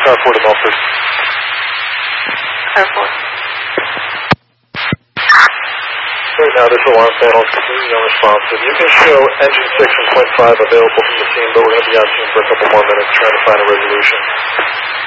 Car 4 to Belford. Car 4. Right now, this alarm panel is completely unresponsive. You can show engine 6 and point 5 available from the scene, but we're going to be on scene for a couple more minutes trying to find a resolution.